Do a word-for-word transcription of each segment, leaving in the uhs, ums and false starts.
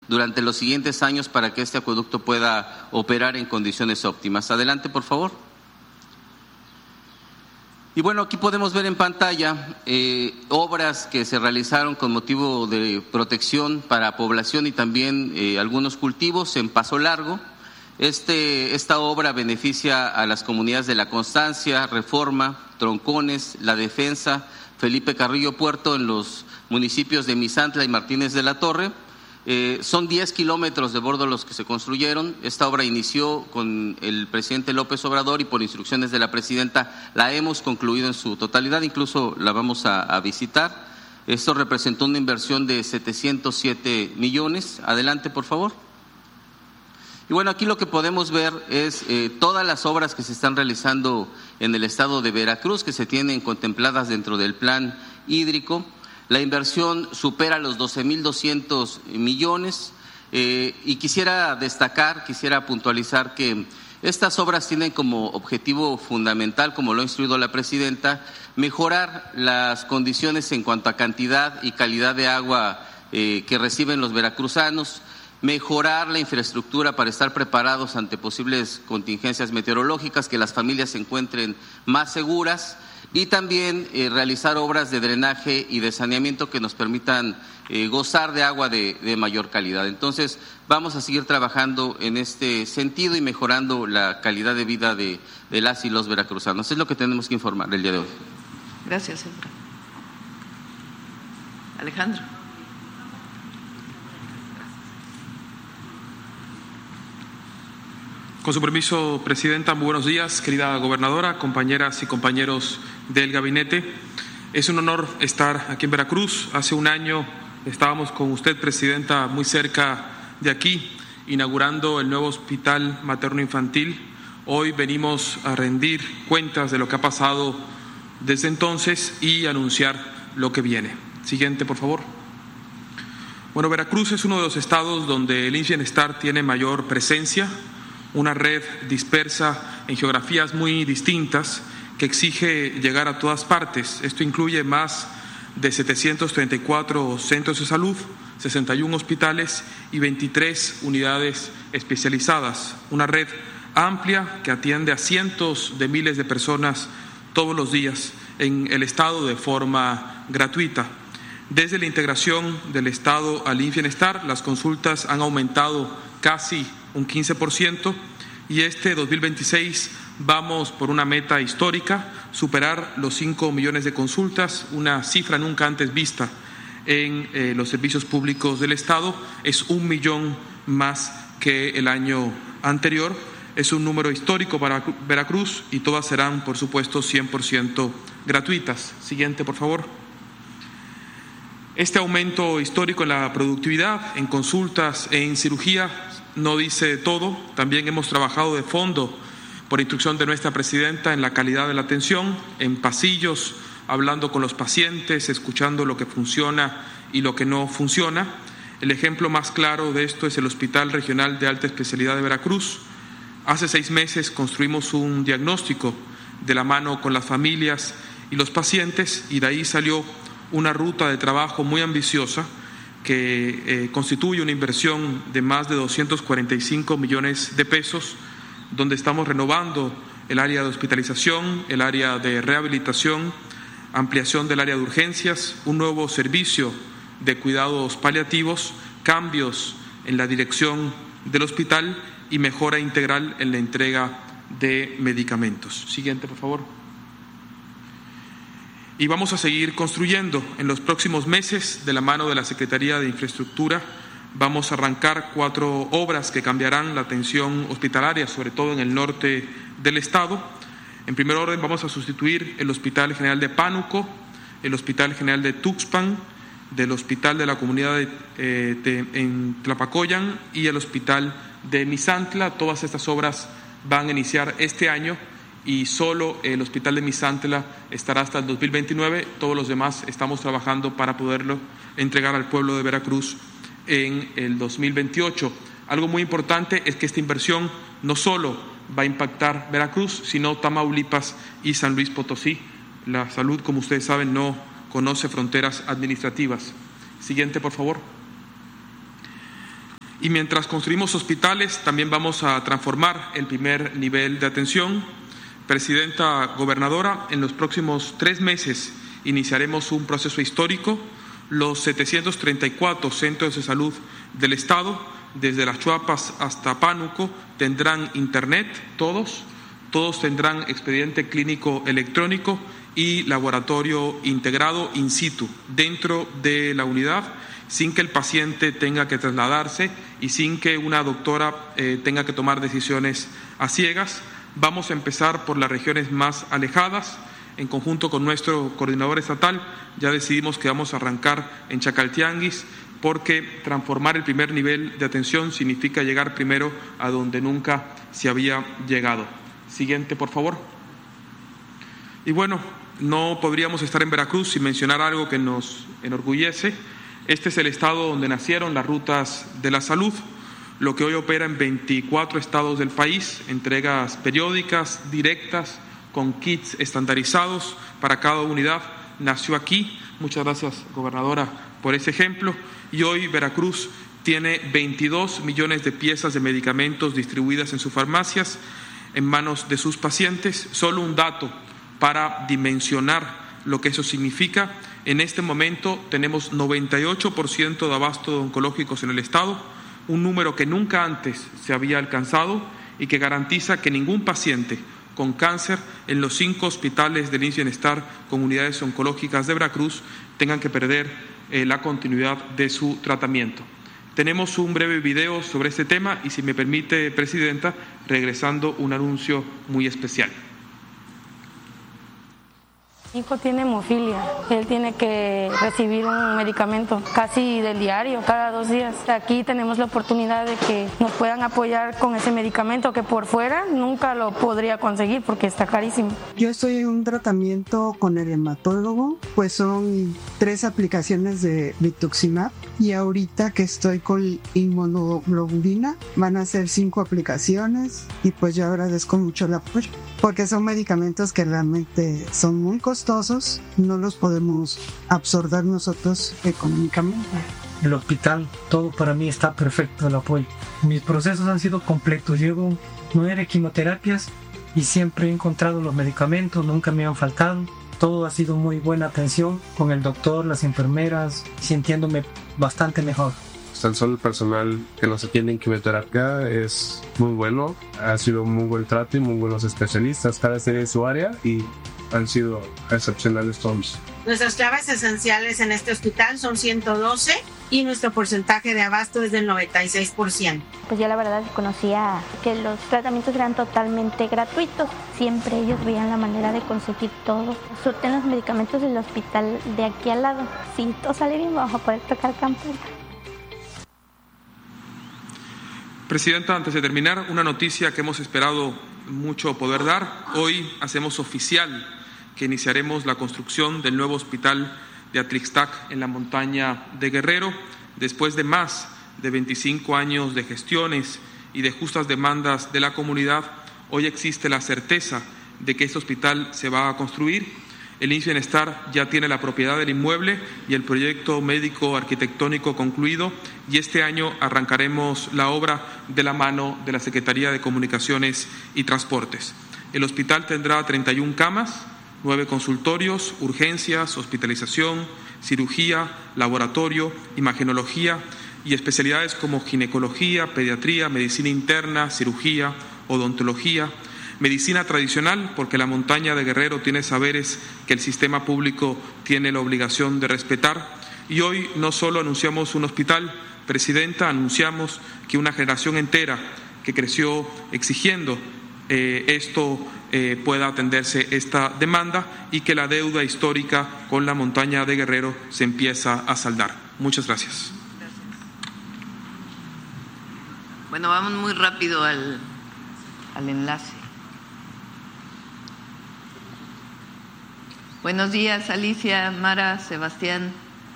durante los siguientes años para que este acueducto pueda operar en condiciones óptimas. Adelante, por favor. Y bueno, aquí podemos ver en pantalla eh, obras que se realizaron con motivo de protección para población y también eh, algunos cultivos en Paso Largo. Este, esta obra beneficia a las comunidades de La Constancia, Reforma, Troncones, La Defensa, Felipe Carrillo Puerto en los municipios de Misantla y Martínez de la Torre. Eh, son diez kilómetros de bordo los que se construyeron. Esta obra inició con el presidente López Obrador y por instrucciones de la presidenta la hemos concluido en su totalidad, incluso la vamos a, a visitar. Esto representó una inversión de setecientos siete millones. Adelante, por favor. Y bueno, aquí lo que podemos ver es eh, todas las obras que se están realizando en el estado de Veracruz, que se tienen contempladas dentro del plan hídrico. La inversión supera los doce mil doscientos millones eh, y quisiera destacar, quisiera puntualizar que estas obras tienen como objetivo fundamental, como lo ha instruido la presidenta, mejorar las condiciones en cuanto a cantidad y calidad de agua eh, que reciben los veracruzanos, mejorar la infraestructura para estar preparados ante posibles contingencias meteorológicas, que las familias se encuentren más seguras, y también eh, realizar obras de drenaje y de saneamiento que nos permitan eh, gozar de agua de, de mayor calidad. Entonces, vamos a seguir trabajando en este sentido y mejorando la calidad de vida de, de las y los veracruzanos. Es lo que tenemos que informar el día de hoy. Gracias, Edra. Alejandro. Con su permiso, Presidenta, muy buenos días, querida gobernadora, compañeras y compañeros del gabinete. Es un honor estar aquí en Veracruz. Hace un año estábamos con usted, Presidenta, muy cerca de aquí, inaugurando el nuevo hospital materno-infantil. Hoy venimos a rendir cuentas de lo que ha pasado desde entonces y anunciar lo que viene. Siguiente, por favor. Bueno, Veracruz es uno de los estados donde el I M S S Bienestar tiene mayor presencia, una red dispersa en geografías muy distintas que exige llegar a todas partes. Esto incluye más de setecientos treinta y cuatro centros de salud, sesenta y uno hospitales y veintitrés unidades especializadas. Una red amplia que atiende a cientos de miles de personas todos los días en el estado de forma gratuita. Desde la integración del Estado al I M S S Bienestar, las consultas han aumentado casi un quince por ciento y este dos mil veintiséis vamos por una meta histórica, superar los cinco millones de consultas, una cifra nunca antes vista en eh, los servicios públicos del Estado. Es un millón más que el año anterior. Es un número histórico para Veracruz y todas serán, por supuesto, cien por ciento gratuitas. Siguiente, por favor. Este aumento histórico en la productividad, en consultas e en cirugía no dice todo. También hemos trabajado de fondo, por instrucción de nuestra presidenta, en la calidad de la atención, en pasillos, hablando con los pacientes, escuchando lo que funciona y lo que no funciona. El ejemplo más claro de esto es el Hospital Regional de Alta Especialidad de Veracruz. Hace seis meses construimos un diagnóstico de la mano con las familias y los pacientes y de ahí salió una ruta de trabajo muy ambiciosa que eh, constituye una inversión de más de doscientos cuarenta y cinco millones de pesos, donde estamos renovando el área de hospitalización, el área de rehabilitación, ampliación del área de urgencias, un nuevo servicio de cuidados paliativos, cambios en la dirección del hospital y mejora integral en la entrega de medicamentos. Siguiente, por favor. Y vamos a seguir construyendo en los próximos meses, de la mano de la Secretaría de Infraestructura. Vamos a arrancar cuatro obras que cambiarán la atención hospitalaria, sobre todo en el norte del estado. En primer orden, vamos a sustituir el Hospital General de Pánuco, el Hospital General de Tuxpan, del Hospital de la Comunidad de, eh, de, en Tlapacoyan y el Hospital de Misantla. Todas estas obras van a iniciar este año y solo el Hospital de Misantla estará hasta el dos mil veintinueve. Todos los demás estamos trabajando para poderlo entregar al pueblo de Veracruz en el dos mil veintiocho. Algo muy importante es que esta inversión no solo va a impactar Veracruz, sino Tamaulipas y San Luis Potosí. La salud, como ustedes saben, no conoce fronteras administrativas. Siguiente, por favor. Y mientras construimos hospitales, también vamos a transformar el primer nivel de atención. Presidenta Gobernadora, en los próximos tres meses iniciaremos un proceso histórico. Los setecientos treinta y cuatro centros de salud del Estado, desde Las Chuapas hasta Pánuco, tendrán internet, todos, todos tendrán expediente clínico electrónico y laboratorio integrado in situ dentro de la unidad, sin que el paciente tenga que trasladarse y sin que una doctora eh, tenga que tomar decisiones a ciegas. Vamos a empezar por las regiones más alejadas. En conjunto con nuestro coordinador estatal, ya decidimos que vamos a arrancar en Chacaltianguis, porque transformar el primer nivel de atención significa llegar primero a donde nunca se había llegado. Siguiente, por favor. Y bueno, no podríamos estar en Veracruz sin mencionar algo que nos enorgullece. Este es el estado donde nacieron las rutas de la salud, lo que hoy opera en veinticuatro estados del país, entregas periódicas, directas, con kits estandarizados para cada unidad, nació aquí. Muchas gracias, gobernadora, por ese ejemplo. Y hoy Veracruz tiene veintidós millones de piezas de medicamentos distribuidas en sus farmacias, en manos de sus pacientes. Solo un dato para dimensionar lo que eso significa. En este momento tenemos noventa y ocho por ciento de abasto de oncológicos en el Estado, un número que nunca antes se había alcanzado y que garantiza que ningún paciente con cáncer en los cinco hospitales del I M S S Bienestar con unidades oncológicas de Veracruz tengan que perder eh, la continuidad de su tratamiento. Tenemos un breve video sobre este tema y, si me permite, Presidenta, regresando un anuncio muy especial. Mi hijo tiene hemofilia, él tiene que recibir un medicamento casi del diario, cada dos días. Aquí tenemos la oportunidad de que nos puedan apoyar con ese medicamento que por fuera nunca lo podría conseguir porque está carísimo. Yo estoy en un tratamiento con el hematólogo, pues son tres aplicaciones de rituximab, y ahorita que estoy con inmunoglobulina van a ser cinco aplicaciones, y pues yo agradezco mucho el apoyo porque son medicamentos que realmente son muy costosos, no los podemos absorber nosotros económicamente. El hospital, todo para mí está perfecto, el apoyo. Mis procesos han sido completos, llevo nueve quimioterapias y siempre he encontrado los medicamentos, nunca me han faltado. Todo ha sido muy buena atención con el doctor, las enfermeras, sintiéndome bastante mejor. Tan solo el personal que nos atiende en quimioterapia es muy bueno, ha sido muy buen trato y muy buenos especialistas, cada serie de su área, y han sido excepcionales todos. Nuestras claves esenciales en este hospital son ciento doce y nuestro porcentaje de abasto es del noventa y seis por ciento. Pues yo la verdad conocía que los tratamientos eran totalmente gratuitos. Siempre ellos veían la manera de conseguir todo. Surten los medicamentos del hospital de aquí al lado. Si todo sale bien, vamos a poder tocar campana. Presidenta, antes de terminar, una noticia que hemos esperado mucho poder dar. Hoy hacemos oficial que iniciaremos la construcción del nuevo hospital de Atlixtac en la montaña de Guerrero. Después de más de veinticinco años de gestiones y de justas demandas de la comunidad, hoy existe la certeza de que este hospital se va a construir. El I M S S Bienestar ya tiene la propiedad del inmueble y el proyecto médico arquitectónico concluido, y este año arrancaremos la obra de la mano de la Secretaría de Comunicaciones y Transportes. El hospital tendrá treinta y una camas, nueve consultorios, urgencias, hospitalización, cirugía, laboratorio, imagenología y especialidades como ginecología, pediatría, medicina interna, cirugía, odontología, medicina tradicional, porque la montaña de Guerrero tiene saberes que el sistema público tiene la obligación de respetar. Y hoy no solo anunciamos un hospital, Presidenta, anunciamos que una generación entera que creció exigiendo eh, esto eh, pueda atenderse esta demanda, y que la deuda histórica con la montaña de Guerrero se empieza a saldar. Muchas gracias. Bueno, vamos muy rápido al, al enlace. Buenos días, Alicia, Mara, Sebastián.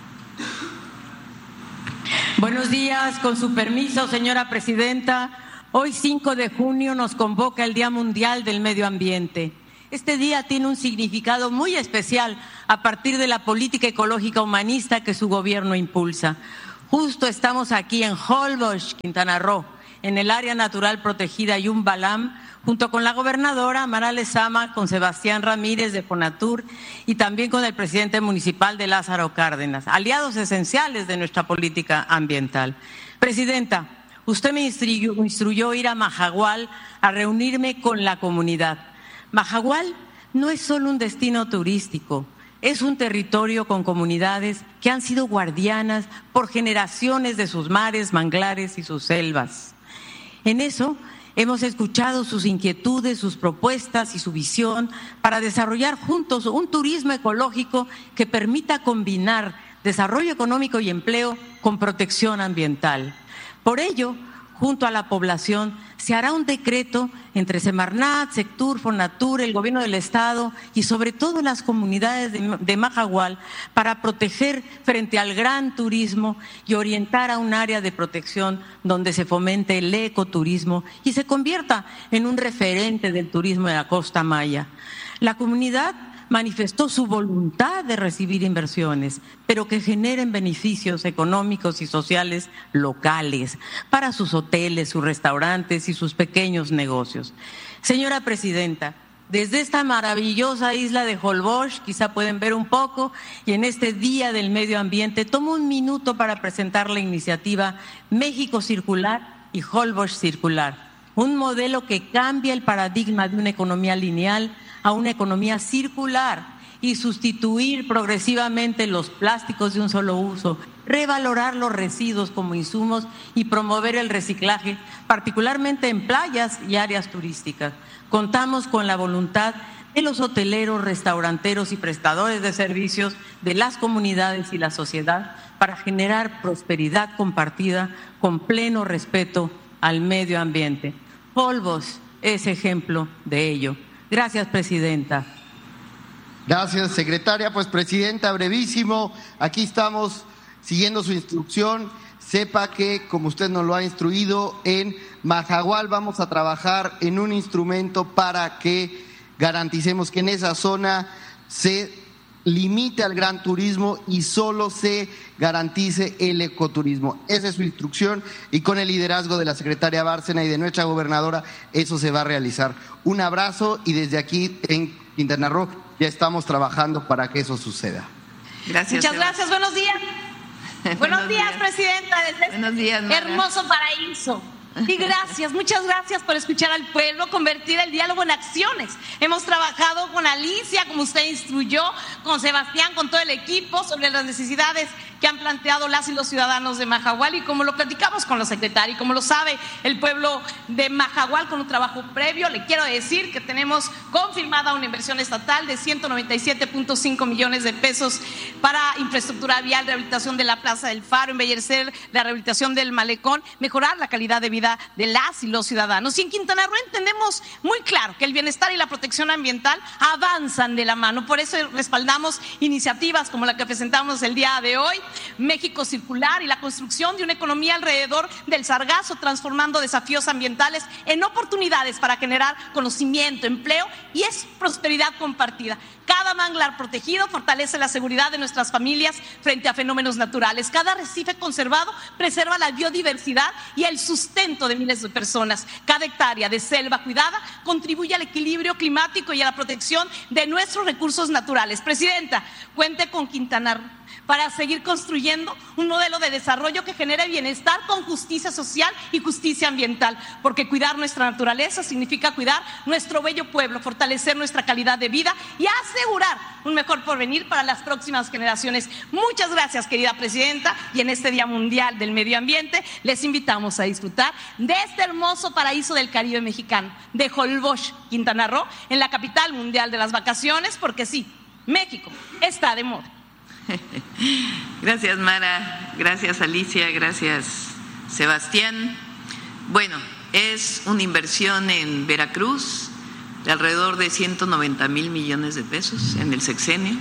Buenos días, con su permiso, señora presidenta. Hoy, cinco de junio, nos convoca el Día Mundial del Medio Ambiente. Este día tiene un significado muy especial a partir de la política ecológica humanista que su gobierno impulsa. Justo estamos aquí en Holbox, Quintana Roo, en el área natural protegida Yumbalam, junto con la gobernadora Mara Lezama, con Sebastián Ramírez de Fonatur y también con el presidente municipal de Lázaro Cárdenas, aliados esenciales de nuestra política ambiental. Presidenta, usted me instruyó, instruyó ir a Mahahual a reunirme con la comunidad. Mahahual no es solo un destino turístico, es un territorio con comunidades que han sido guardianas por generaciones de sus mares, manglares y sus selvas. En eso hemos escuchado sus inquietudes, sus propuestas y su visión para desarrollar juntos un turismo ecológico que permita combinar desarrollo económico y empleo con protección ambiental. Por ello, junto a la población, se hará un decreto entre Semarnat, Sectur, Fonatur, el Gobierno del Estado y sobre todo las comunidades de, de Mahahual para proteger frente al gran turismo y orientar a un área de protección donde se fomente el ecoturismo y se convierta en un referente del turismo de la costa maya. La comunidad manifestó su voluntad de recibir inversiones, pero que generen beneficios económicos y sociales locales para sus hoteles, sus restaurantes y sus pequeños negocios. Señora Presidenta, desde esta maravillosa isla de Holbox, quizá pueden ver un poco, y en este Día del Medio Ambiente, tomo un minuto para presentar la iniciativa México Circular y Holbox Circular, un modelo que cambia el paradigma de una economía lineal a una economía circular y sustituir progresivamente los plásticos de un solo uso, revalorar los residuos como insumos y promover el reciclaje, particularmente en playas y áreas turísticas. Contamos con la voluntad de los hoteleros, restauranteros y prestadores de servicios, de las comunidades y la sociedad para generar prosperidad compartida con pleno respeto al medio ambiente. Holbox es ejemplo de ello. Gracias, Presidenta. Gracias, secretaria. Pues, Presidenta, brevísimo, aquí estamos siguiendo su instrucción. Sepa que, como usted nos lo ha instruido, en Mahahual vamos a trabajar en un instrumento para que garanticemos que en esa zona se limite al gran turismo y solo se garantice el ecoturismo. Esa es su instrucción y con el liderazgo de la secretaria Bárcena y de nuestra gobernadora eso se va a realizar. Un abrazo y desde aquí en Quintana Roo ya estamos trabajando para que eso suceda. Gracias. Muchas gracias, buenos días. Buenos, buenos días, días, Presidenta. Desde buenos días, Mara. Hermoso paraíso. Y gracias, muchas gracias por escuchar al pueblo, convertir el diálogo en acciones. Hemos trabajado con Alicia, como usted instruyó, con Sebastián, con todo el equipo, sobre las necesidades que han planteado las y los ciudadanos de Mahahual y como lo platicamos con los secretarios, como lo sabe el pueblo de Mahahual con un trabajo previo, le quiero decir que tenemos confirmada una inversión estatal de ciento noventa y siete punto cinco millones de pesos para infraestructura vial, rehabilitación de la Plaza del Faro, embellecer la rehabilitación del malecón, mejorar la calidad de vida de las y los ciudadanos. Y en Quintana Roo entendemos muy claro que el bienestar y la protección ambiental avanzan de la mano, por eso respaldamos iniciativas como la que presentamos el día de hoy, México Circular y la construcción de una economía alrededor del sargazo, transformando desafíos ambientales en oportunidades para generar conocimiento, empleo y es prosperidad compartida. Cada manglar protegido fortalece la seguridad de nuestras familias frente a fenómenos naturales. Cada arrecife conservado preserva la biodiversidad y el sustento de miles de personas. Cada hectárea de selva cuidada contribuye al equilibrio climático y a la protección de nuestros recursos naturales. Presidenta, cuente con Quintana Roo para seguir construyendo un modelo de desarrollo que genere bienestar con justicia social y justicia ambiental, porque cuidar nuestra naturaleza significa cuidar nuestro bello pueblo, fortalecer nuestra calidad de vida y asegurar un mejor porvenir para las próximas generaciones. Muchas gracias, querida Presidenta, y en este Día Mundial del Medio Ambiente les invitamos a disfrutar de este hermoso paraíso del Caribe mexicano, de Holbox, Quintana Roo, en la capital mundial de las vacaciones, porque sí, México está de moda. Gracias, Mara, gracias, Alicia, gracias, Sebastián. Bueno, es una inversión en Veracruz de alrededor de ciento noventa mil millones de pesos en el sexenio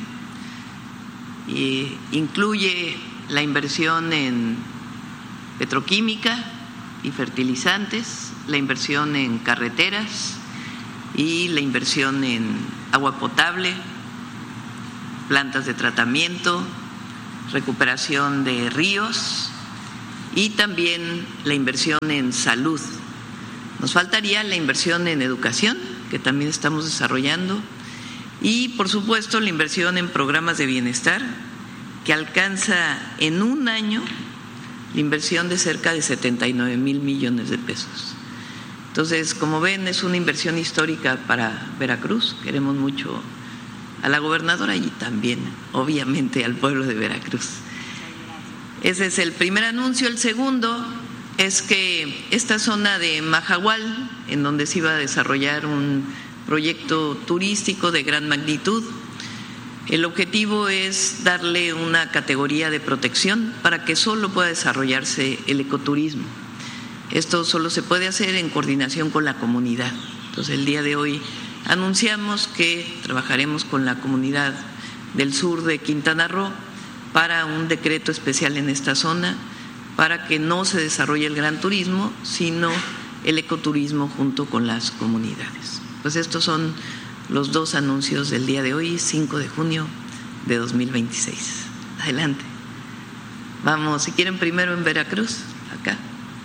y incluye la inversión en petroquímica y fertilizantes, la inversión en carreteras y la inversión en agua potable, plantas de tratamiento, recuperación de ríos y también la inversión en salud. Nos faltaría la inversión en educación, que también estamos desarrollando, y por supuesto la inversión en programas de bienestar, que alcanza en un año la inversión de cerca de setenta y nueve mil millones de pesos. Entonces, como ven, es una inversión histórica para Veracruz. Queremos mucho a la gobernadora y también, obviamente, al pueblo de Veracruz. Ese es el primer anuncio. El segundo es que esta zona de Mahahual, en donde se iba a desarrollar un proyecto turístico de gran magnitud, el objetivo es darle una categoría de protección para que solo pueda desarrollarse el ecoturismo. Esto solo se puede hacer en coordinación con la comunidad. Entonces, el día de hoy anunciamos que trabajaremos con la comunidad del sur de Quintana Roo para un decreto especial en esta zona, para que no se desarrolle el gran turismo, sino el ecoturismo junto con las comunidades. Pues estos son los dos anuncios del día de hoy, cinco de junio de dos mil veintiséis. Adelante. Vamos, si quieren, primero en Veracruz, acá.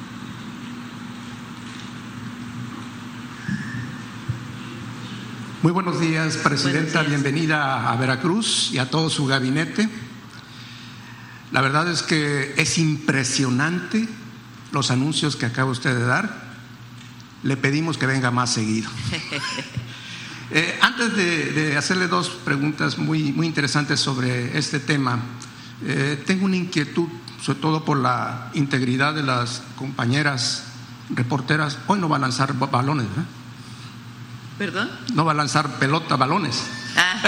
Muy buenos días, Presidenta. Buenos días. Bienvenida a Veracruz y a todo su gabinete. La verdad es que es impresionante los anuncios que acaba usted de dar. Le pedimos que venga más seguido. Eh, antes de, de hacerle dos preguntas muy, muy interesantes sobre este tema, eh, tengo una inquietud, sobre todo por la integridad de las compañeras reporteras. Hoy no va a lanzar balones, ¿verdad? ¿Perdón? No va a lanzar pelota, balones. Ah.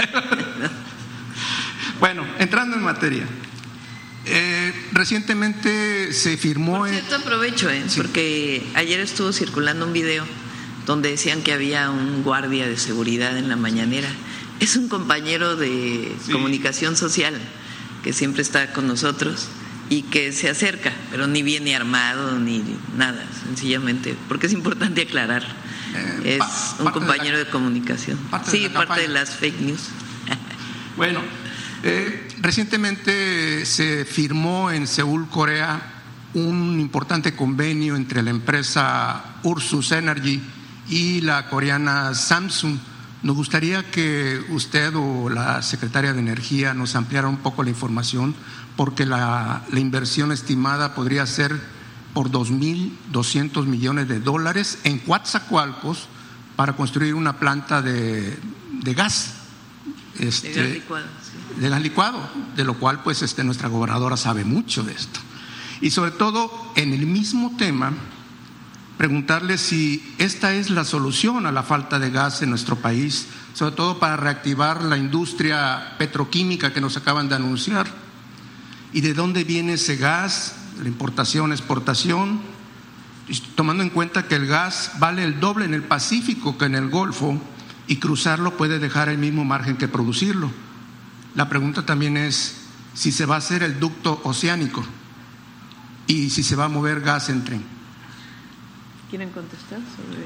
Bueno, entrando en materia. Eh, recientemente se firmó. Por cierto, aprovecho, ¿eh? Sí. Porque ayer estuvo circulando un video donde decían que había un guardia de seguridad en la mañanera. Es un compañero de sí. comunicación social que siempre está con nosotros y que se acerca, pero ni viene armado ni nada, sencillamente, porque es importante aclarar. Eh, es pa, un compañero de, la, de comunicación. Parte sí, de parte campaña. De las fake news. Bueno, eh, recientemente se firmó en Seúl, Corea, un importante convenio entre la empresa Ursus Energy y la coreana Samsung. Nos gustaría que usted o la secretaria de Energía nos ampliara un poco la información, porque la, la inversión estimada podría ser por dos mil doscientos millones de dólares en Coatzacoalcos para construir una planta de, de gas. Este, de gas licuado. Sí. De gas licuado, de lo cual pues este, nuestra gobernadora sabe mucho de esto. Y sobre todo, en el mismo tema, preguntarle si esta es la solución a la falta de gas en nuestro país, sobre todo para reactivar la industria petroquímica que nos acaban de anunciar. ¿Y de dónde viene ese gas? La importación, exportación, tomando en cuenta que el gas vale el doble en el Pacífico que en el Golfo, y cruzarlo puede dejar el mismo margen que producirlo. La pregunta también es si se va a hacer el ducto oceánico y si se va a mover gas en tren. ¿Quieren contestar sobre...?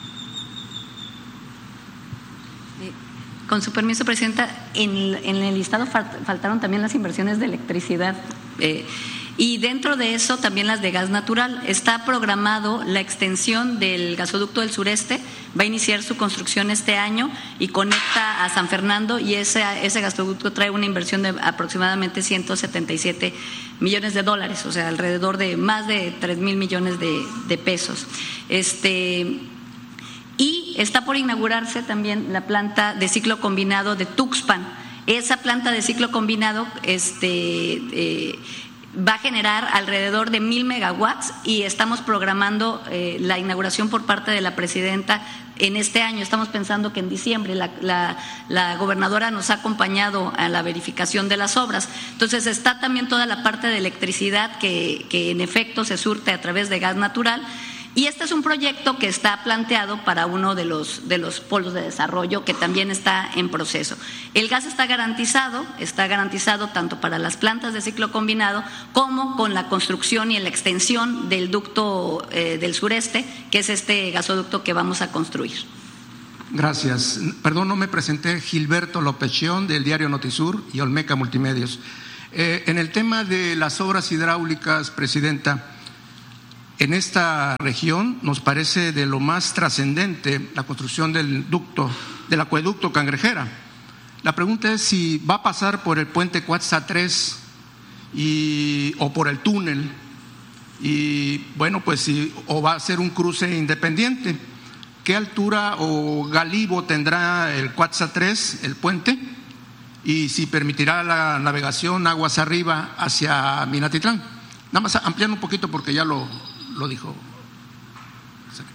Con su permiso, Presidenta, en, en el listado faltaron también las inversiones de electricidad. Eh, Y dentro de eso también las de gas natural. Está programado la extensión del gasoducto del sureste, va a iniciar su construcción este año y conecta a San Fernando, y ese, ese gasoducto trae una inversión de aproximadamente ciento setenta y siete millones de dólares, o sea, alrededor de más de tres mil millones de, de pesos. Este, y está por inaugurarse también la planta de ciclo combinado de Tuxpan. Esa planta de ciclo combinado este, eh, va a generar alrededor de mil megawatts y estamos programando eh, la inauguración por parte de la presidenta en este año. Estamos pensando que en diciembre la, la, la gobernadora nos ha acompañado a la verificación de las obras. Entonces está también toda la parte de electricidad que, que en efecto se surte a través de gas natural. Y este es un proyecto que está planteado para uno de los, de los polos de desarrollo que también está en proceso. El gas está garantizado, está garantizado tanto para las plantas de ciclo combinado como con la construcción y la extensión del ducto eh, del sureste, que es este gasoducto que vamos a construir. Gracias. Perdón, no me presenté. Gilberto López Chión, del diario Notisur y Olmeca Multimedios. Eh, en el tema de las obras hidráulicas, Presidenta, En esta región nos parece de lo más trascendente la construcción del ducto, del acueducto Cangrejera. La pregunta es si va a pasar por el puente Cuatza tres y, o por el túnel, y bueno, pues si, o va a ser un cruce independiente. ¿Qué altura o galivo tendrá el Cuatza tres, el puente? Y si permitirá la navegación aguas arriba hacia Minatitlán. Nada más ampliando un poquito porque ya lo, lo dijo. Exacto.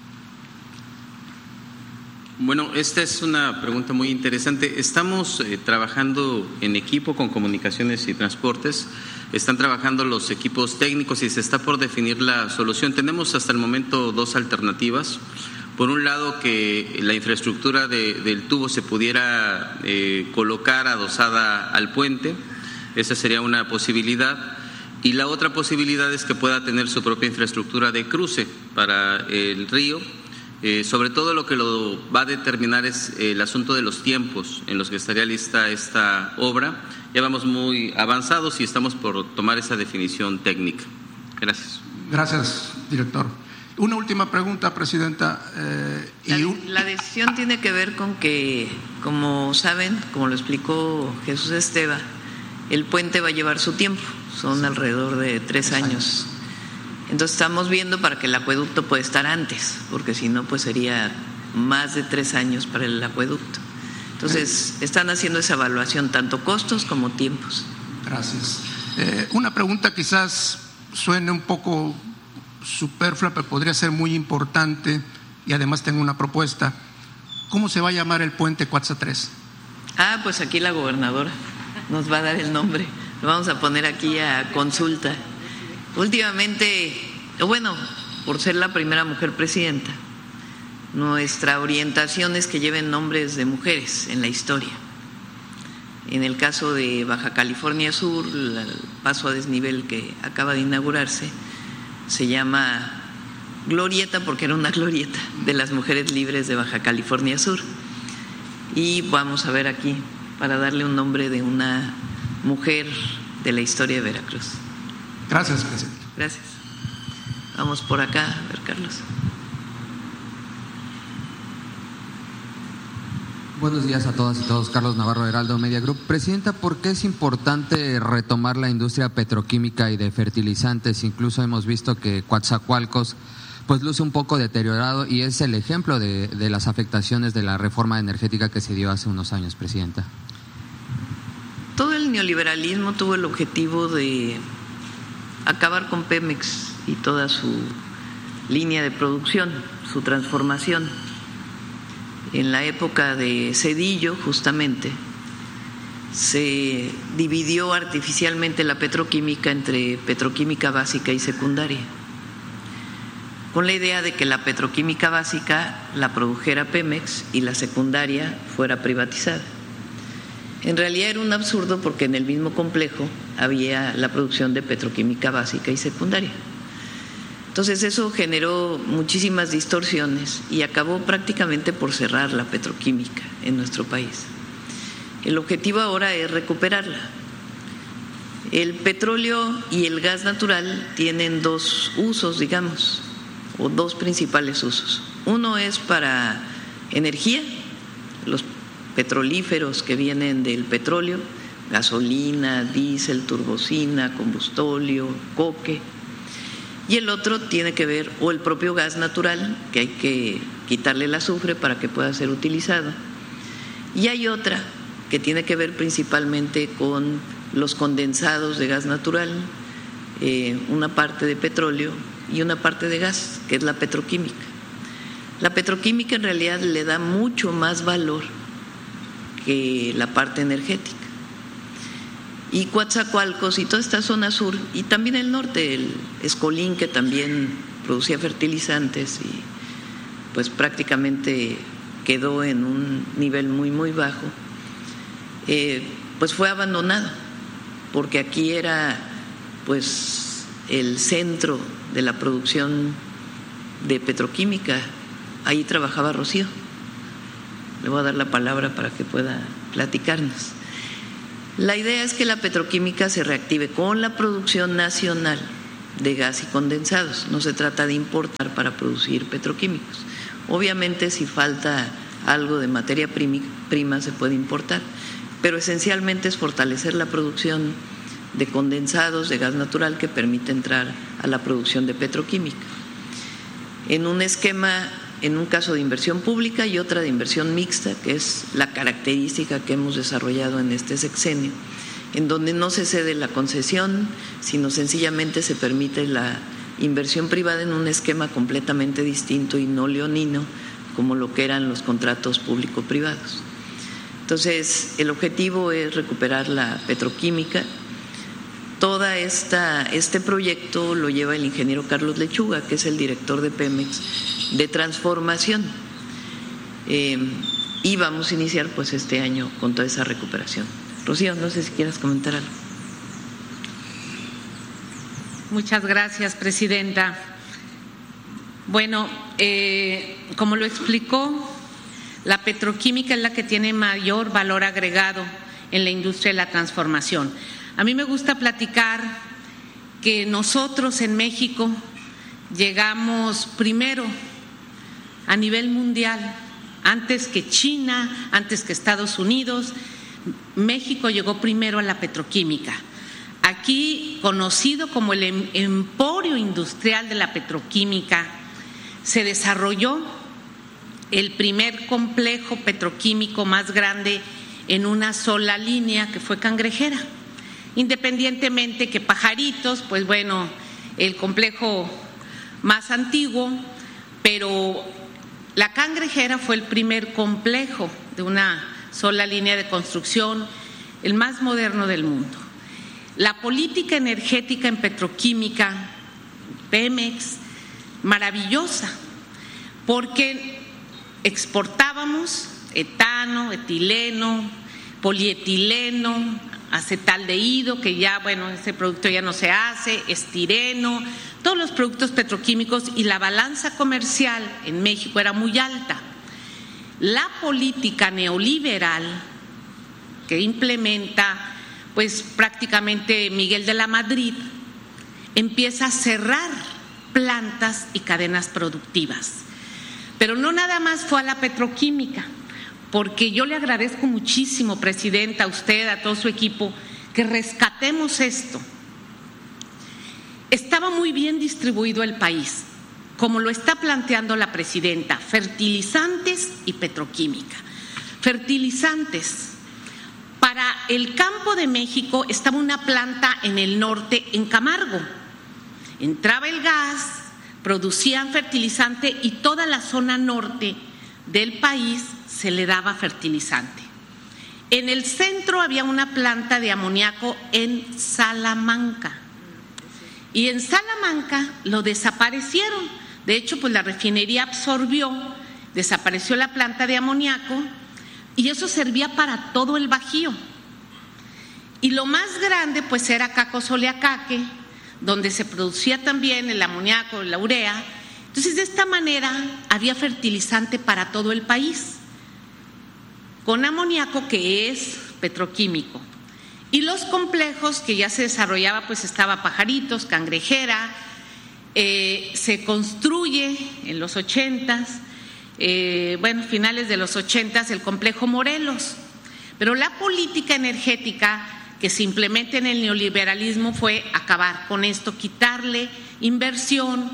Bueno, esta es una pregunta muy interesante. Estamos eh, trabajando en equipo con Comunicaciones y Transportes. Están trabajando los equipos técnicos y se está por definir la solución. Tenemos hasta el momento dos alternativas. Por un lado, que la infraestructura de, del tubo se pudiera eh, colocar adosada al puente. Esa sería una posibilidad. Y la otra posibilidad es que pueda tener su propia infraestructura de cruce para el río. Eh, sobre todo lo que lo va a determinar es el asunto de los tiempos en los que estaría lista esta obra. Ya vamos muy avanzados y estamos por tomar esa definición técnica. Gracias. Gracias, director. Una última pregunta, presidenta. Eh, la, y un... la decisión tiene que ver con que, como saben, como lo explicó Jesús Esteva, el puente va a llevar su tiempo, son alrededor de tres años. Entonces estamos viendo para que el acueducto pueda estar antes, porque si no, pues sería más de tres años para el acueducto. Entonces están haciendo esa evaluación, tanto costos como tiempos. Gracias. Eh, una pregunta quizás suene un poco superflua, pero podría ser muy importante y además tengo una propuesta. ¿Cómo se va a llamar el puente Cuatza tres? Ah, pues aquí la gobernadora nos va a dar el nombre. Lo vamos a poner aquí a consulta. Últimamente, bueno, por ser la primera mujer presidenta, nuestra orientación es que lleven nombres de mujeres en la historia. En el caso de Baja California Sur, el paso a desnivel que acaba de inaugurarse, se llama Glorieta porque era una glorieta de las mujeres libres de Baja California Sur. Y vamos a ver aquí, para darle un nombre de una mujer de la historia de Veracruz. Gracias, presidente. Gracias. Vamos por acá, a ver, Carlos. Buenos días a todas y todos. Carlos Navarro, Heraldo Media Group. Presidenta, ¿por qué es importante retomar la industria petroquímica y de fertilizantes? Incluso hemos visto que Coatzacoalcos pues luce un poco deteriorado y es el ejemplo de, de las afectaciones de la reforma energética que se dio hace unos años, Presidenta. Todo el neoliberalismo tuvo el objetivo de acabar con Pemex y toda su línea de producción, su transformación. En la época de Zedillo, justamente, se dividió artificialmente la petroquímica entre petroquímica básica y secundaria, con la idea de que la petroquímica básica la produjera Pemex y la secundaria fuera privatizada. En realidad era un absurdo porque en el mismo complejo había la producción de petroquímica básica y secundaria. Entonces eso generó muchísimas distorsiones y acabó prácticamente por cerrar la petroquímica en nuestro país. El objetivo ahora es recuperarla. El petróleo y el gas natural tienen dos usos, digamos, o dos principales usos. Uno es para energía, los petrolíferos que vienen del petróleo, gasolina, diésel, turbocina, combustóleo, coque. Y el otro tiene que ver, o el propio gas natural, que hay que quitarle el azufre para que pueda ser utilizado. Y hay otra que tiene que ver principalmente con los condensados de gas natural, eh, una parte de petróleo y una parte de gas, que es la petroquímica. La petroquímica en realidad le da mucho más valor que la parte energética. Y Coatzacoalcos y toda esta zona sur, y también el norte, el Escolín, que también producía fertilizantes y pues prácticamente quedó en un nivel muy, muy bajo, eh, pues fue abandonado, porque aquí era pues el centro de la producción de petroquímica. Ahí trabajaba Rocío. Le voy a dar la palabra para que pueda platicarnos. La idea es que la petroquímica se reactive con la producción nacional de gas y condensados. No se trata de importar para producir petroquímicos. Obviamente, si falta algo de materia prima se puede importar, pero esencialmente es fortalecer la producción de condensados de gas natural que permite entrar a la producción de petroquímica. En un esquema, en un caso de inversión pública y otra de inversión mixta, que es la característica que hemos desarrollado en este sexenio, en donde no se cede la concesión, sino sencillamente se permite la inversión privada en un esquema completamente distinto y no leonino, como lo que eran los contratos público-privados. Entonces, el objetivo es recuperar la petroquímica. Toda esta este proyecto lo lleva el ingeniero Carlos Lechuga, que es el director de Pemex de transformación. Eh, y vamos a iniciar pues este año con toda esa recuperación. Rocío, no sé si quieras comentar algo. Muchas gracias, presidenta. Bueno, eh, como lo explicó, la petroquímica es la que tiene mayor valor agregado en la industria de la transformación. A mí me gusta platicar que nosotros en México llegamos primero a nivel mundial, antes que China, antes que Estados Unidos. México llegó primero a la petroquímica. Aquí, conocido como el emporio industrial de la petroquímica, se desarrolló el primer complejo petroquímico más grande en una sola línea, que fue Cangrejera. Independientemente que Pajaritos, pues bueno, el complejo más antiguo, pero la Cangrejera fue el primer complejo de una sola línea de construcción, el más moderno del mundo. La política energética en petroquímica, Pemex, maravillosa, porque exportábamos etano, etileno, polietileno, acetaldehído, que ya, bueno, ese producto ya no se hace, estireno, todos los productos petroquímicos, y la balanza comercial en México era muy alta. La política neoliberal que implementa pues prácticamente Miguel de la Madrid empieza a cerrar plantas y cadenas productivas. Pero no nada más fue a la petroquímica, porque yo le agradezco muchísimo, presidenta, a usted, a todo su equipo, que rescatemos esto. Estaba muy bien distribuido el país, como lo está planteando la presidenta, fertilizantes y petroquímica. Fertilizantes. Para el campo de México estaba una planta en el norte, en Camargo. Entraba el gas, producían fertilizante y toda la zona norte del país se le daba fertilizante. En el centro había una planta de amoníaco en Salamanca. Y en Salamanca lo desaparecieron. De hecho, pues la refinería absorbió, desapareció la planta de amoníaco y eso servía para todo el Bajío. Y lo más grande pues era Caco-Soleacaque, donde se producía también el amoníaco, la urea. Entonces, de esta manera había fertilizante para todo el país, con amoníaco, que es petroquímico. Y los complejos que ya se desarrollaba, pues estaba Pajaritos, Cangrejera, eh, se construye en los ochentas, eh, bueno, finales de los ochentas, el complejo Morelos. Pero la política energética que se implementa en el neoliberalismo fue acabar con esto, quitarle inversión,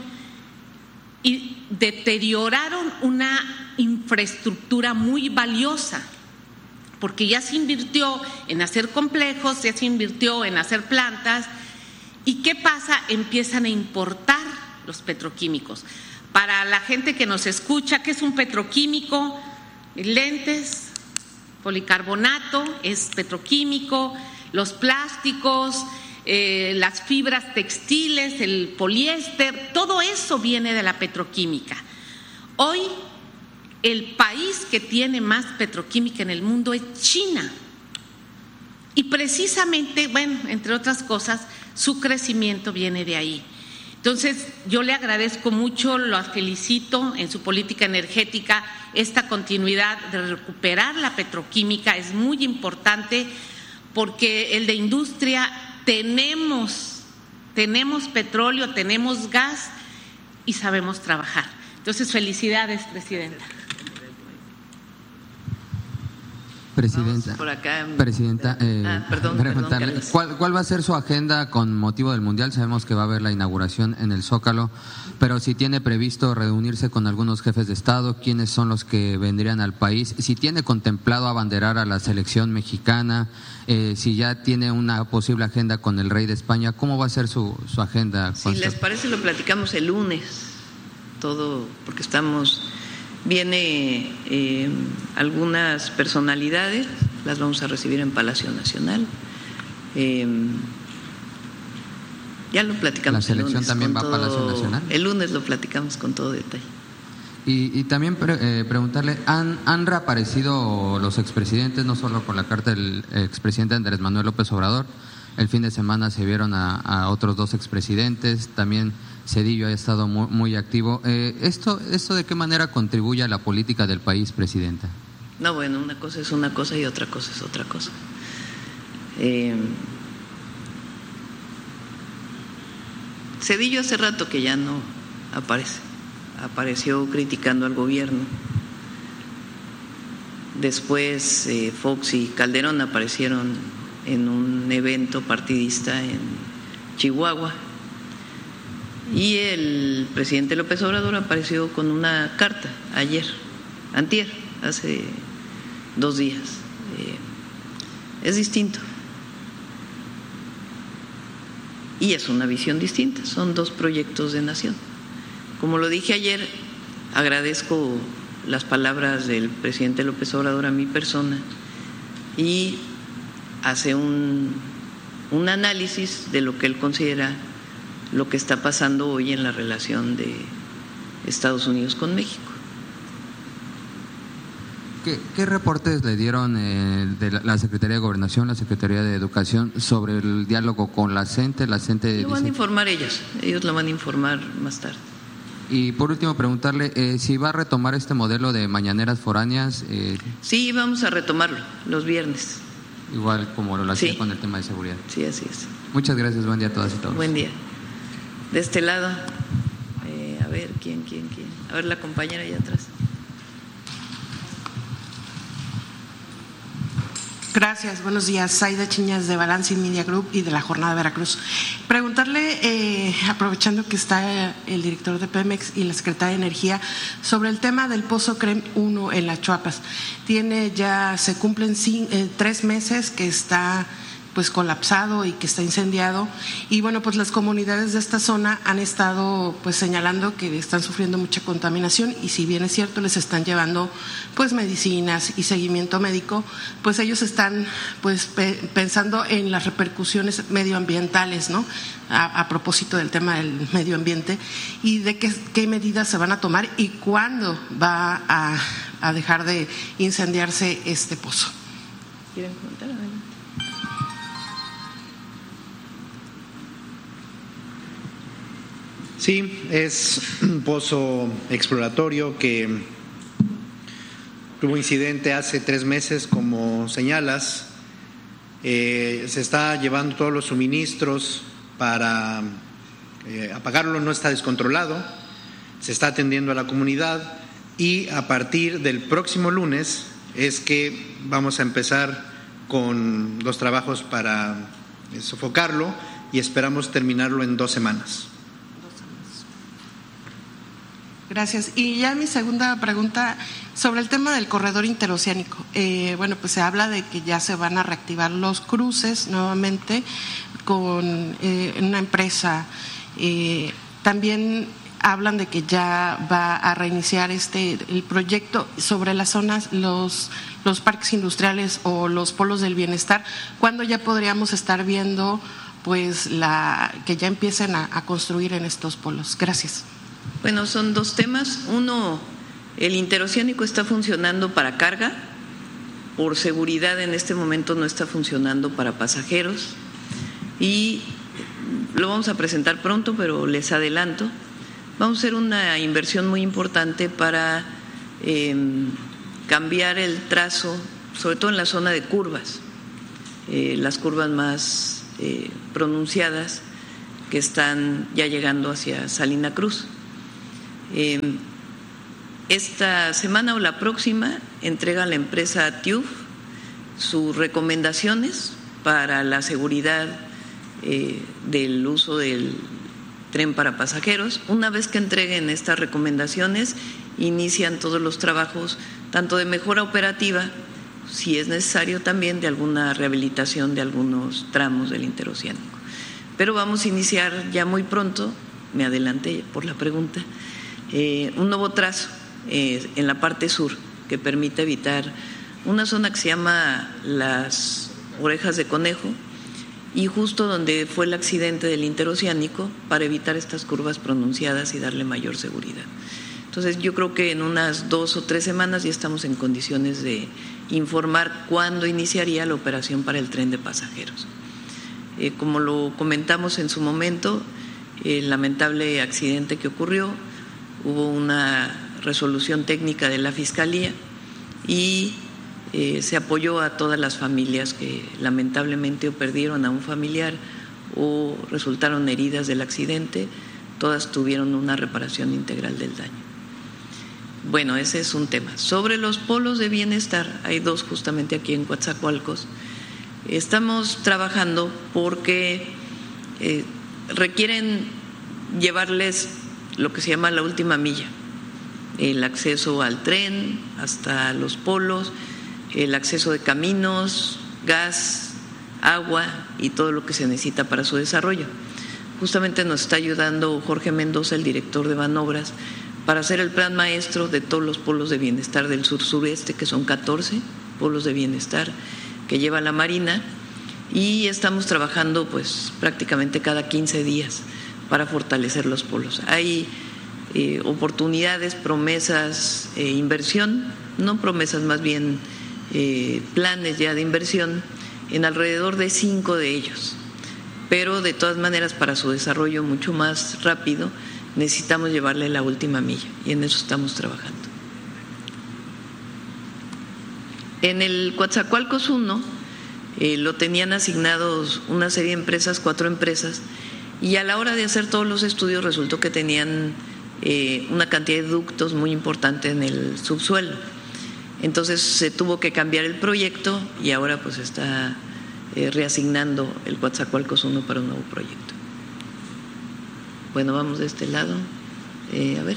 y deterioraron una infraestructura muy valiosa, porque ya se invirtió en hacer complejos, ya se invirtió en hacer plantas. ¿Y qué pasa? Empiezan a importar los petroquímicos. Para la gente que nos escucha, ¿qué es un petroquímico? Lentes, policarbonato es petroquímico, los plásticos, eh, las fibras textiles, el poliéster, todo eso viene de la petroquímica. Hoy el país que tiene más petroquímica en el mundo es China. Y precisamente, bueno, entre otras cosas, su crecimiento viene de ahí. Entonces, yo le agradezco mucho, lo felicito en su política energética, esta continuidad de recuperar la petroquímica es muy importante, porque el de industria tenemos, tenemos petróleo, tenemos gas y sabemos trabajar. Entonces, felicidades, presidenta. Presidenta, por acá. Presidenta eh, ah, perdón, preguntarle, perdón, ¿cuál, ¿cuál va a ser su agenda con motivo del Mundial? Sabemos que va a haber la inauguración en el Zócalo, pero si tiene previsto reunirse con algunos jefes de Estado, ¿quiénes son los que vendrían al país? Si tiene contemplado abanderar a la selección mexicana, eh, si ya tiene una posible agenda con el rey de España, ¿cómo va a ser su, su agenda? Si les parece, lo platicamos el lunes, todo, porque estamos... Viene eh, algunas personalidades, las vamos a recibir en Palacio Nacional. Eh, ya lo platicamos. ¿La selección el lunes, también va todo, a Palacio Nacional? El lunes lo platicamos con todo detalle. Y, y también pre, eh, preguntarle, ¿han, ¿han reaparecido los expresidentes, no solo por la carta del expresidente Andrés Manuel López Obrador? El fin de semana se vieron a, a otros dos expresidentes, también Zedillo ha estado muy, muy activo. Eh, ¿esto, ¿Esto de qué manera contribuye a la política del país, presidenta? No, bueno, una cosa es una cosa y otra cosa es otra cosa. Eh, Zedillo hace rato que ya no aparece. Apareció criticando al gobierno. Después eh, Fox y Calderón aparecieron en un evento partidista en Chihuahua. Y el presidente López Obrador apareció con una carta ayer, antier, hace dos días. Eh, es distinto. Y es una visión distinta, son dos proyectos de nación. Como lo dije ayer, agradezco las palabras del presidente López Obrador a mi persona y hace un, un análisis de lo que él considera lo que está pasando hoy en la relación de Estados Unidos con México. ¿Qué, qué reportes le dieron eh, de la, la Secretaría de Gobernación, la Secretaría de Educación sobre el diálogo con la CENTE? La CENTE Lo van a informar ellos, ellos lo van a informar más tarde. Y por último preguntarle eh, si va a retomar este modelo de mañaneras foráneas. Eh, sí, vamos a retomarlo los viernes. Igual como lo hacía sí. con el tema de seguridad. Sí, así es. Muchas gracias, buen día a todas y todos. Buen día. De este lado, eh, a ver, ¿quién, quién, quién? A ver, la compañera allá atrás. Gracias, buenos días. Zaida Chiñas de Balance Media Group y de la Jornada de Veracruz. Preguntarle, eh, aprovechando que está el director de Pemex y la secretaria de Energía, sobre el tema del Pozo CREM uno en las Chuapas. Tiene ya, se cumplen cinco, eh, tres meses que está pues colapsado y que está incendiado, y bueno, pues las comunidades de esta zona han estado pues señalando que están sufriendo mucha contaminación, y si bien es cierto les están llevando pues medicinas y seguimiento médico, pues ellos están pues pe pensando en las repercusiones medioambientales, ¿no? A, a propósito del tema del medio ambiente, y de qué, qué medidas se van a tomar y cuándo va a, a dejar de incendiarse este pozo. ¿Quieren comentar? Sí, es un pozo exploratorio que tuvo incidente hace tres meses, como señalas. Eh, se está llevando todos los suministros para eh, apagarlo, no está descontrolado, se está atendiendo a la comunidad, y a partir del próximo lunes es que vamos a empezar con los trabajos para eh, sofocarlo, y esperamos terminarlo en dos semanas. Gracias. Y ya mi segunda pregunta sobre el tema del corredor interoceánico. Eh, bueno, pues se habla de que ya se van a reactivar los cruces nuevamente con eh, una empresa. Eh, también hablan de que ya va a reiniciar este el proyecto sobre las zonas, los los parques industriales o los polos del bienestar. ¿Cuándo ya podríamos estar viendo pues la que ya empiecen a, a construir en estos polos? Gracias. Bueno, son dos temas. Uno, el interoceánico está funcionando para carga. Por seguridad en este momento no está funcionando para pasajeros. Y lo vamos a presentar pronto, pero les adelanto. Vamos a hacer una inversión muy importante para eh, cambiar el trazo, sobre todo en la zona de curvas, eh, las curvas más eh, pronunciadas. que están ya llegando hacia Salina Cruz. Eh, esta semana o la próxima entrega la empresa T I U F sus recomendaciones para la seguridad eh, del uso del tren para pasajeros. Una vez que entreguen estas recomendaciones, inician todos los trabajos, tanto de mejora operativa, si es necesario también de alguna rehabilitación de algunos tramos del interoceánico. Pero vamos a iniciar ya muy pronto, me adelanté por la pregunta, eh, un nuevo trazo eh, en la parte sur que permite evitar una zona que se llama las Orejas de Conejo, y justo donde fue el accidente del interoceánico, para evitar estas curvas pronunciadas y darle mayor seguridad. Entonces yo creo que en unas dos o tres semanas ya estamos en condiciones de informar cuándo iniciaría la operación para el tren de pasajeros. Eh, como lo comentamos en su momento, el lamentable accidente que ocurrió, hubo una resolución técnica de la Fiscalía y Eh, se apoyó a todas las familias que lamentablemente o perdieron a un familiar o resultaron heridas del accidente. Todas tuvieron una reparación integral del daño. Bueno, ese es un tema. Sobre los polos de bienestar, hay dos justamente aquí en Coatzacoalcos. Estamos trabajando porque eh, requieren llevarles lo que se llama la última milla, el acceso al tren hasta los polos, el acceso de caminos, gas, agua y todo lo que se necesita para su desarrollo. Justamente nos está ayudando Jorge Mendoza, el director de Banobras, para hacer el plan maestro de todos los polos de bienestar del sur-sureste, que son catorce polos de bienestar que lleva la Marina, y estamos trabajando pues prácticamente cada quince días para fortalecer los polos. Hay eh, oportunidades, promesas, eh, inversión, no promesas, más bien Eh, planes ya de inversión en alrededor de cinco de ellos, pero de todas maneras para su desarrollo mucho más rápido necesitamos llevarle la última milla y en eso estamos trabajando. En el Coatzacoalcos uno eh, lo tenían asignados una serie de empresas, cuatro empresas, y a la hora de hacer todos los estudios resultó que tenían eh, una cantidad de ductos muy importante en el subsuelo. Entonces se tuvo que cambiar el proyecto y ahora pues está eh, reasignando el Coatzacoalcos uno para un nuevo proyecto. Bueno, vamos de este lado. Eh, a ver.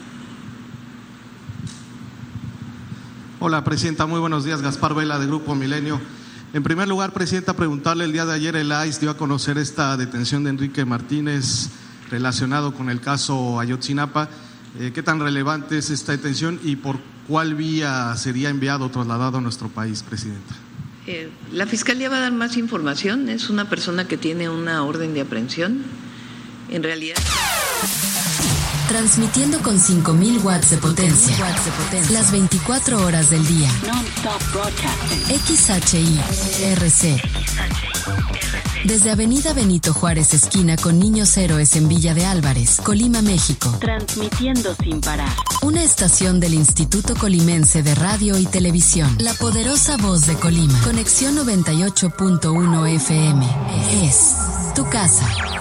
Hola, Presidenta, muy buenos días. Gaspar Vela, de Grupo Milenio. En primer lugar, Presidenta, preguntarle, el día de ayer el A I S dio a conocer esta detención de Enrique Martínez relacionado con el caso Ayotzinapa. Eh, ¿Qué tan relevante es esta detención y por cuál vía sería enviado o trasladado a nuestro país, Presidenta? Eh, la Fiscalía va a dar más información. Es una persona que tiene una orden de aprehensión. En realidad... Transmitiendo con cinco mil watts de potencia, las veinticuatro horas del día. X H I R C. Desde Avenida Benito Juárez, esquina con Niños Héroes en Villa de Álvarez, Colima, México. Transmitiendo sin parar. Una estación del Instituto Colimense de Radio y Televisión. La poderosa voz de Colima. Conexión noventa y ocho punto uno F M. Es tu casa.